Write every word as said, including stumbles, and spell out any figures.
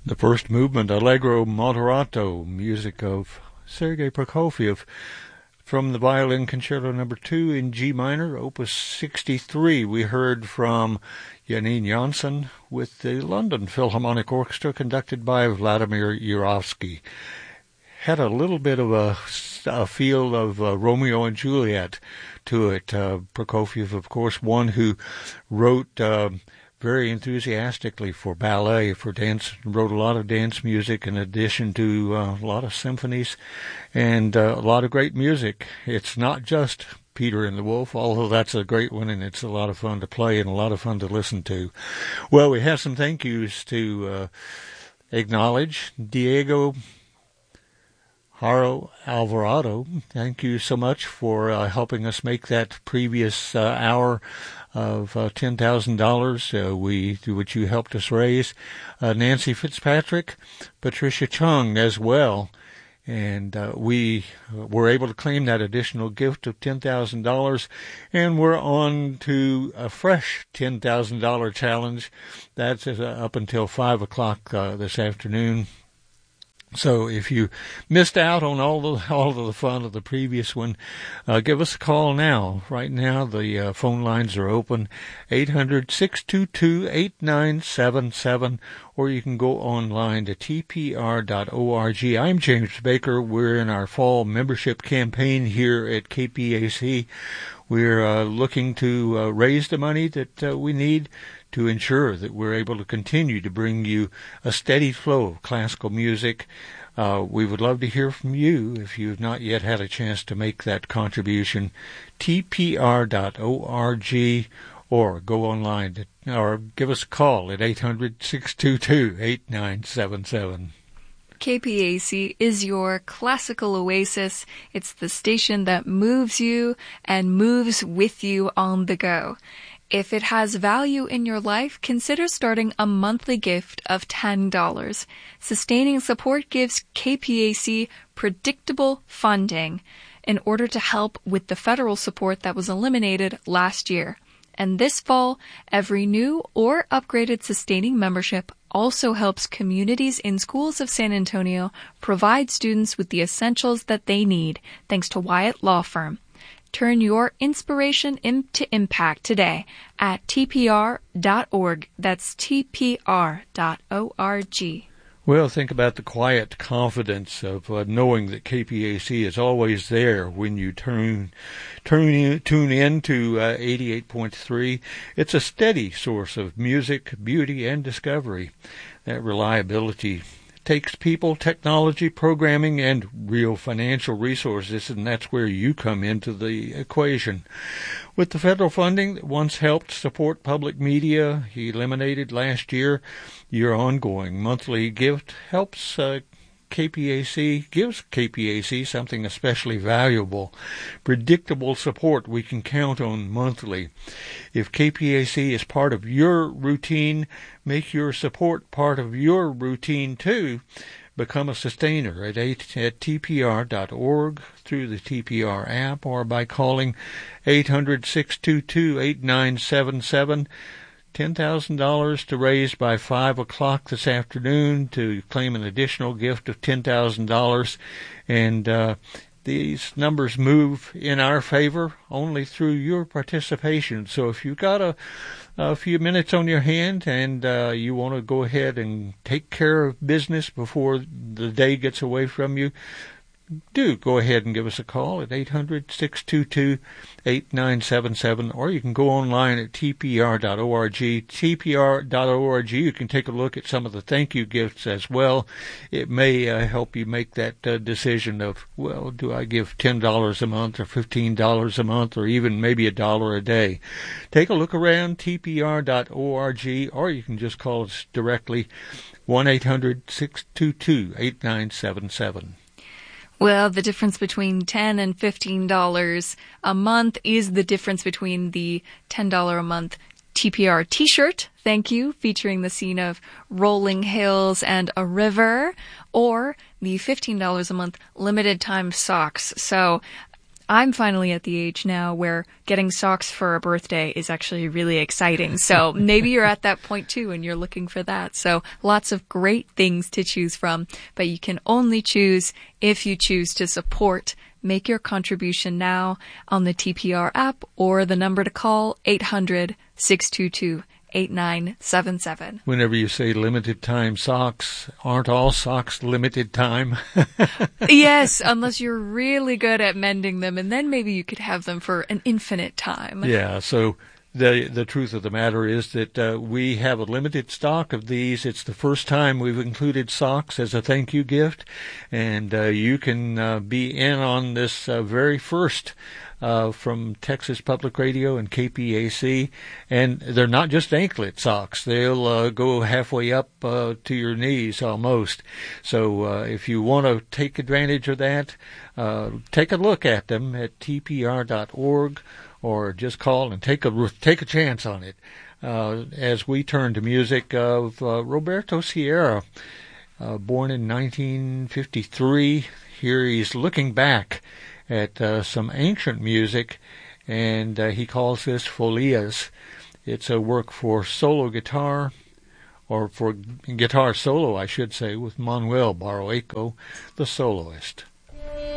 The first movement, Allegro Moderato, music of Sergei Prokofiev, from the Violin Concerto Number Two in G minor, Opus sixty-three. We heard from Janine Janssen with the London Philharmonic Orchestra, conducted by Vladimir Yurovsky. Had a little bit of a, a feel of uh, Romeo and Juliet to it. Uh, Prokofiev, of course, one who wrote Uh, very enthusiastically for ballet, for dance, wrote a lot of dance music in addition to uh, a lot of symphonies and uh, a lot of great music. It's not just Peter and the Wolf, although that's a great one and it's a lot of fun to play and a lot of fun to listen to. Well, we have some thank yous to uh, acknowledge. Diego Haro Alvarado, thank you so much for uh, helping us make that previous uh, hour of uh, ten thousand dollars, uh, we, which you helped us raise. Uh, Nancy Fitzpatrick, Patricia Chung as well. And uh, we were able to claim that additional gift of ten thousand dollars, and we're on to a fresh ten thousand dollars challenge. That's uh, up until five o'clock uh, this afternoon. So if you missed out on all the all of the fun of the previous one, uh, give us a call now. Right now, the uh, phone lines are open, eight hundred, six two two, eight nine seven seven, or you can go online to t p r dot org. I'm James Baker. We're in our fall membership campaign here at K P A C. We're uh, looking to uh, raise the money that uh, we need to ensure that we're able to continue to bring you a steady flow of classical music. Uh, we would love to hear from you if you've not yet had a chance to make that contribution. t p r dot org, or go online to, or give us a call at eight hundred, six two two, eight nine seven seven. K P A C is your classical oasis. It's the station that moves you and moves with you on the go. If it has value in your life, consider starting a monthly gift of ten dollars. Sustaining support gives K P A C predictable funding in order to help with the federal support that was eliminated last year. And this fall, every new or upgraded sustaining membership also helps communities in schools of San Antonio provide students with the essentials that they need, thanks to Wyatt Law Firm. Turn your inspiration into impact today at t p r dot org. That's t p r dot org. Well, think about the quiet confidence of uh, knowing that K P A C is always there when you turn, turn in, tune in to uh, eighty-eight point three. It's a steady source of music, beauty, and discovery. That reliability takes people, technology, programming, and real financial resources, and that's where you come into the equation. With the federal funding that once helped support public media, eliminated last year, your ongoing monthly gift helps uh, K P A C, gives K P A C something especially valuable, predictable support we can count on monthly. If K P A C is part of your routine, make your support part of your routine too. Become a sustainer at, at t p r dot org through the T P R app or by calling eight hundred, six two two, eight nine seven seven. ten thousand dollars to raise by five o'clock this afternoon to claim an additional gift of ten thousand dollars. And uh, these numbers move in our favor only through your participation. So if you've got a, a few minutes on your hand and uh, you want to go ahead and take care of business before the day gets away from you, do go ahead and give us a call at eight hundred, six two two, eight nine seven seven, or you can go online at t p r dot org. t p r dot org, you can take a look at some of the thank you gifts as well. It may uh, help you make that uh, decision of, well, do I give ten dollars a month or fifteen dollars a month or even maybe a dollar a day? Take a look around t p r dot org, or you can just call us directly, one eight hundred, six two two, eight nine seven seven. Well, the difference between ten dollars and fifteen dollars a month is the difference between the ten dollars a month T P R t-shirt, thank you, featuring the scene of rolling hills and a river, or the fifteen dollars a month limited time socks. So I'm finally at the age now where getting socks for a birthday is actually really exciting. So maybe you're at that point too and you're looking for that. So lots of great things to choose from, but you can only choose if you choose to support. Make your contribution now on the T P R app or the number to call eight hundred, six two two, eight nine seven seven. Whenever you say limited time socks, aren't all socks limited time? Yes, unless you're really good at mending them, and then maybe you could have them for an infinite time. Yeah, so the the truth of the matter is that uh, we have a limited stock of these. It's the first time we've included socks as a thank you gift, and uh, you can uh, be in on this uh, very first Uh, from Texas Public Radio and K P A C, and they're not just anklet socks. They'll uh, go halfway up uh, to your knees almost. So uh, if you want to take advantage of that, uh, take a look at them at T P R dot org, or just call and take a take a chance on it. Uh, as we turn to music of uh, Roberto Sierra, uh, born in nineteen fifty-three. Here he's looking back at uh, some ancient music, and uh, he calls this Folias. It's a work for solo guitar, or for guitar solo, I should say, with Manuel Barroeco, the soloist.